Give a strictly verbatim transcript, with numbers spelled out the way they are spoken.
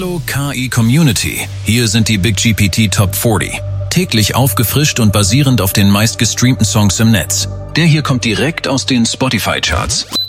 Hallo K I-Community, hier sind die Big G P T Top vierzig. Täglich aufgefrischt und basierend auf den meistgestreamten Songs im Netz. Der hier kommt direkt aus den Spotify-Charts.